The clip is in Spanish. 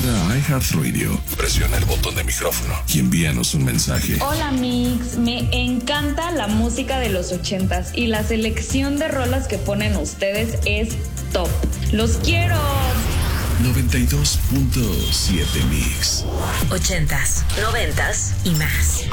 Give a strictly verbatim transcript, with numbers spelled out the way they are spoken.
a iHeartRadio, presiona el botón de micrófono y envíanos un mensaje. Hola Mix, me encanta la música de los ochentas y la selección de rolas que ponen ustedes es top. ¡Los quiero! noventa y dos punto siete Mix. Ochentas, noventas y más.